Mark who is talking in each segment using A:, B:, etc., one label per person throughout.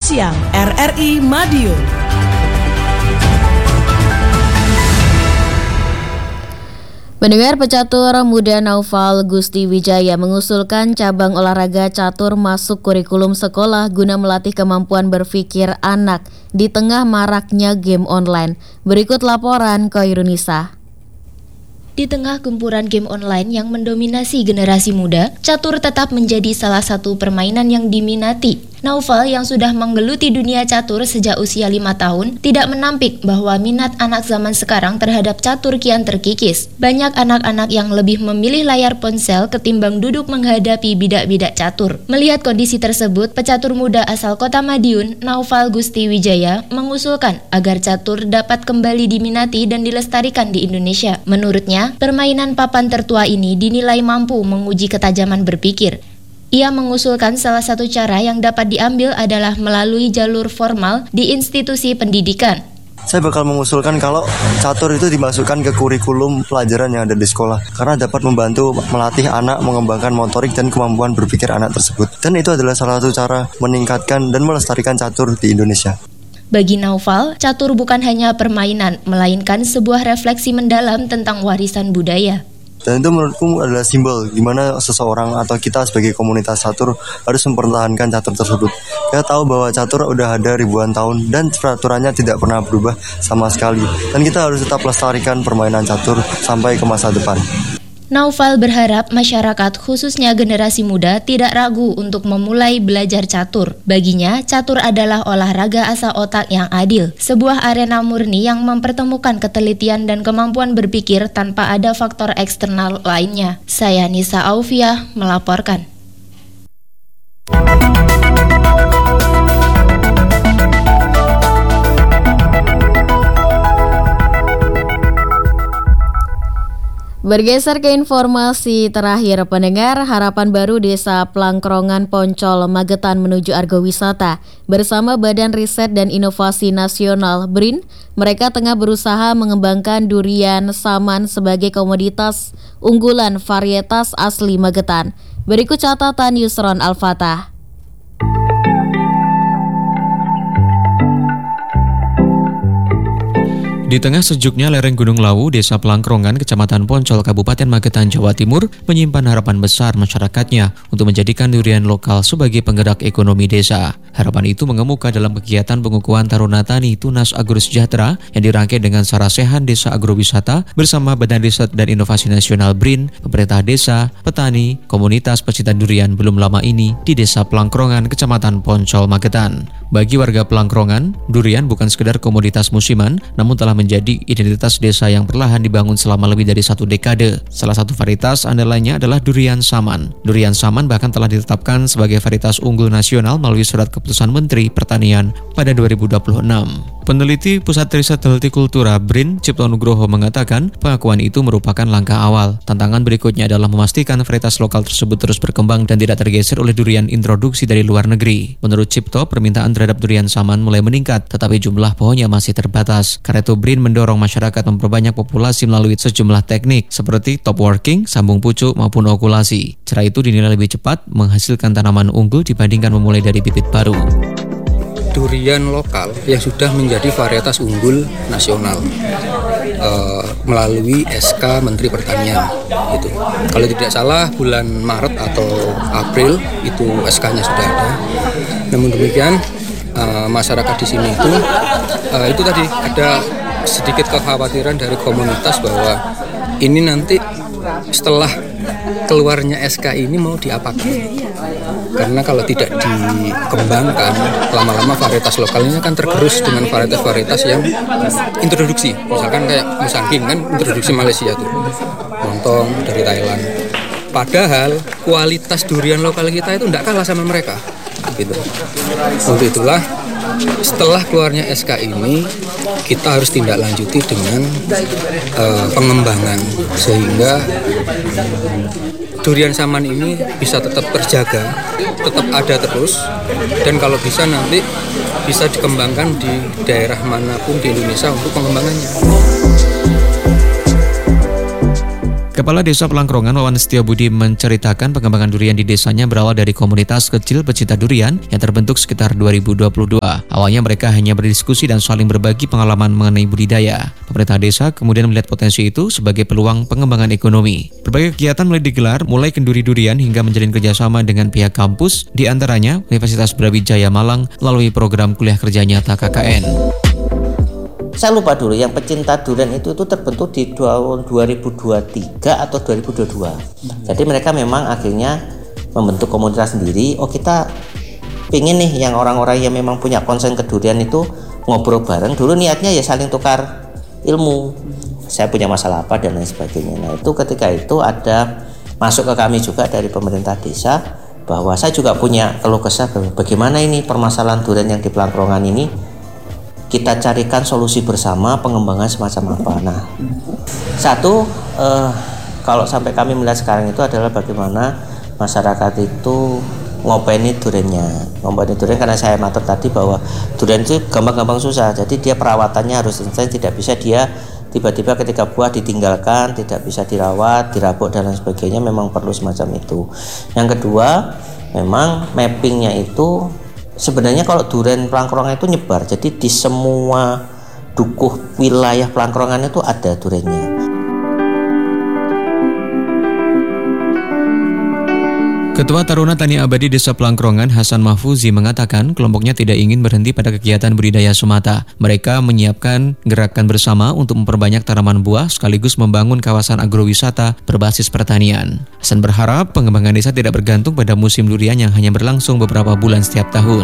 A: Siang RRI Madiun.
B: Pendengar, pecatur muda Naufal Gusti Wijaya mengusulkan cabang olahraga catur masuk kurikulum sekolah guna melatih kemampuan berpikir anak di tengah maraknya game online. Berikut laporan Koirunisa.
C: Di tengah gempuran game online yang mendominasi generasi muda, catur tetap menjadi salah satu permainan yang diminati. Naufal yang sudah menggeluti dunia catur sejak usia 5 tahun tidak menampik bahwa minat anak zaman sekarang terhadap catur kian terkikis. Banyak anak-anak yang lebih memilih layar ponsel ketimbang duduk menghadapi bidak-bidak catur. Melihat kondisi tersebut, pecatur muda asal Kota Madiun, Naufal Gusti Wijaya, mengusulkan agar catur dapat kembali diminati dan dilestarikan di Indonesia. Menurutnya, permainan papan tertua ini dinilai mampu menguji ketajaman berpikir. Ia mengusulkan salah satu cara yang dapat diambil adalah melalui jalur formal di institusi pendidikan.
D: Saya bakal mengusulkan kalau catur itu dimasukkan ke kurikulum pelajaran yang ada di sekolah, karena dapat membantu melatih anak mengembangkan motorik dan kemampuan berpikir anak tersebut. Dan itu adalah salah satu cara meningkatkan dan melestarikan catur di Indonesia.
C: Bagi Naufal, catur bukan hanya permainan, melainkan sebuah refleksi mendalam tentang warisan budaya.
D: Dan itu menurutku adalah simbol gimana seseorang atau kita sebagai komunitas catur harus mempertahankan catur tersebut. Kita tahu bahwa catur udah ada ribuan tahun dan peraturannya tidak pernah berubah sama sekali. Dan kita harus tetap lestarikan permainan catur sampai ke masa depan.
C: Naufal berharap masyarakat khususnya generasi muda tidak ragu untuk memulai belajar catur. Baginya, catur adalah olahraga asal otak yang adil, sebuah arena murni yang mempertemukan ketelitian dan kemampuan berpikir tanpa ada faktor eksternal lainnya. Saya Nisa Aufiah melaporkan.
B: Bergeser ke informasi terakhir, pendengar, harapan baru Desa Plangkrongan Poncol, Magetan menuju Argo Wisata. Bersama Badan Riset dan Inovasi Nasional BRIN, mereka tengah berusaha mengembangkan durian saman sebagai komoditas unggulan varietas asli Magetan. Berikut catatan Yusron Al-Fatah.
E: Di tengah sejuknya lereng Gunung Lawu, Desa Plangkrongan, Kecamatan Poncol, Kabupaten Magetan, Jawa Timur, menyimpan harapan besar masyarakatnya untuk menjadikan durian lokal sebagai penggerak ekonomi desa. Harapan itu mengemuka dalam kegiatan pengukuhan Taruna Tani Tunas Agro Sejahtera yang dirangkai dengan Sarasehan Desa Agrowisata bersama Badan Riset dan Inovasi Nasional BRIN, pemerintah desa, petani, komunitas pecinta durian belum lama ini di Desa Plangkrongan, Kecamatan Poncol, Magetan. Bagi warga Plangkrongan, durian bukan sekedar komoditas musiman, namun telah menjadi identitas desa yang perlahan dibangun selama lebih dari 1 dekade. Salah satu varietas andalannya adalah durian saman. Durian saman bahkan telah ditetapkan sebagai varietas unggul nasional melalui surat keputusan Menteri Pertanian pada 2026. Peneliti Pusat Riset Hortikultura BRIN, Cipto Nugroho, mengatakan pengakuan itu merupakan langkah awal. Tantangan berikutnya adalah memastikan varietas lokal tersebut terus berkembang dan tidak tergeser oleh durian introduksi dari luar negeri. Menurut Cipto, permintaan terhadap durian saman mulai meningkat, tetapi jumlah pohonnya masih terbatas. Karena itu BRIN mendorong masyarakat memperbanyak populasi melalui sejumlah teknik seperti top working, sambung pucuk maupun okulasi. Cara itu dinilai lebih cepat menghasilkan tanaman unggul dibandingkan memulai dari bibit baru.
F: Durian lokal yang sudah menjadi varietas unggul nasional melalui SK Menteri Pertanian gitu. Kalau tidak salah bulan Maret atau April itu SK-nya sudah ada. Namun demikian masyarakat di sini itu tadi ada sedikit kekhawatiran dari komunitas bahwa ini nanti setelah keluarnya SK ini mau diapakan? Karena kalau tidak dikembangkan, lama-lama varietas lokal ini akan tergerus dengan varietas-varietas yang introduksi. Misalkan kayak musangking kan introduksi Malaysia tuh, montong dari Thailand. Padahal kualitas durian lokal kita itu tidak kalah sama mereka. Gitu. Untuk itulah setelah keluarnya SK ini kita harus tindak lanjuti dengan pengembangan sehingga durian saman ini bisa tetap terjaga, tetap ada terus, dan kalau bisa nanti bisa dikembangkan di daerah manapun di Indonesia untuk pengembangannya.
E: Kepala Desa Pelangkrongan Wawan Setiabudi menceritakan pengembangan durian di desanya berawal dari komunitas kecil pecinta durian yang terbentuk sekitar 2022. Awalnya mereka hanya berdiskusi dan saling berbagi pengalaman mengenai budidaya. Pemerintah desa kemudian melihat potensi itu sebagai peluang pengembangan ekonomi. Berbagai kegiatan mulai digelar, mulai kenduri durian hingga menjalin kerjasama dengan pihak kampus, di antaranya Universitas Brawijaya Malang melalui program kuliah kerja nyata KKN.
G: Saya lupa dulu, yang pecinta durian itu terbentuk di tahun 2023 atau 2022. Jadi mereka memang akhirnya membentuk komunitas sendiri. Oh, kita pingin nih yang orang-orang yang memang punya konsen ke durian itu ngobrol bareng. Dulu niatnya ya saling tukar ilmu. Saya punya masalah apa dan lain sebagainya. Nah, itu ketika itu ada masuk ke kami juga dari pemerintah desa bahwa saya juga punya keluh kesah bagaimana ini permasalahan durian yang di Pelangkrongan ini kita carikan solusi bersama, pengembangan semacam apa. Nah, satu, kalau sampai kami melihat sekarang itu adalah bagaimana masyarakat itu ngopeni duriannya. Ngopeni durian karena saya matur tadi bahwa durian itu gampang-gampang susah. Jadi dia perawatannya harus instan, tidak bisa dia tiba-tiba ketika buah ditinggalkan, tidak bisa dirawat, dirabuk dan lain sebagainya, memang perlu semacam itu. Yang kedua, memang mappingnya itu sebenarnya kalau durian Pelangkrongan itu nyebar, jadi di semua dukuh wilayah Pelangkrongan itu ada duriannya.
E: Ketua Taruna Tani Abadi Desa Pelangkrongan Hasan Mahfuzi mengatakan kelompoknya tidak ingin berhenti pada kegiatan budidaya semata. Mereka menyiapkan gerakan bersama untuk memperbanyak tanaman buah sekaligus membangun kawasan agrowisata berbasis pertanian. Hasan berharap pengembangan desa tidak bergantung pada musim durian yang hanya berlangsung beberapa bulan setiap tahun.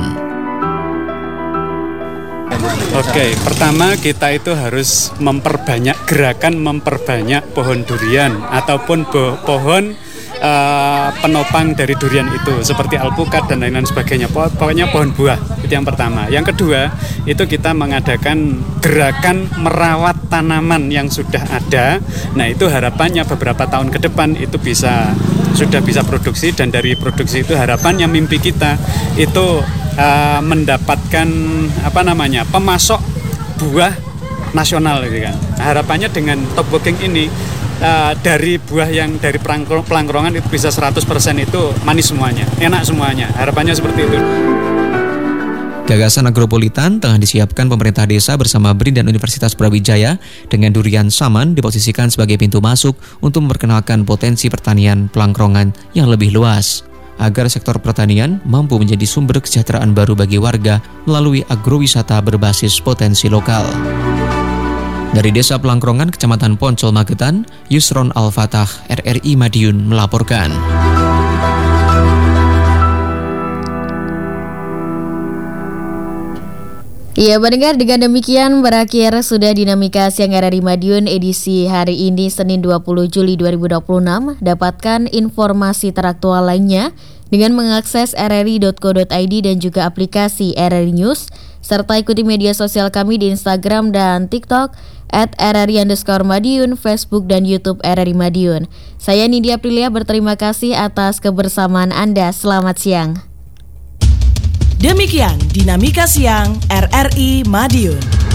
H: Oke, pertama kita itu harus memperbanyak gerakan memperbanyak pohon durian ataupun pohon penopang dari durian itu seperti alpukat dan lain-lain sebagainya. Pokoknya pohon buah itu yang pertama. Yang kedua itu kita mengadakan gerakan merawat tanaman yang sudah ada. Nah, itu harapannya beberapa tahun ke depan itu sudah bisa produksi, dan dari produksi itu harapannya mimpi kita itu mendapatkan pemasok buah nasional gitu kan. Harapannya dengan top working ini dari buah yang dari Pelangkrongan itu bisa 100% itu manis semuanya, enak semuanya. Harapannya seperti itu.
E: Gagasan agropolitan tengah disiapkan pemerintah desa bersama BRIN dan Universitas Brawijaya dengan durian saman diposisikan sebagai pintu masuk untuk memperkenalkan potensi pertanian Pelangkrongan yang lebih luas agar sektor pertanian mampu menjadi sumber kesejahteraan baru bagi warga melalui agrowisata berbasis potensi lokal. Dari Desa Pelangkrongan, Kecamatan Poncol, Magetan, Yusron Al-Fatah, RRI Madiun melaporkan.
B: Ya, pendengar, dengan demikian berakhir sudah Dinamika Siang RRI Madiun edisi hari ini Senin 20 Juli 2026. Dapatkan informasi teraktual lainnya dengan mengakses rri.co.id dan juga aplikasi RRI News, serta ikuti media sosial kami di Instagram dan TikTok @RRI_Madiun, Facebook dan YouTube RRI Madiun. Saya Nidia Aprilia berterima kasih atas kebersamaan Anda. Selamat siang.
A: Demikian Dinamika Siang RRI Madiun.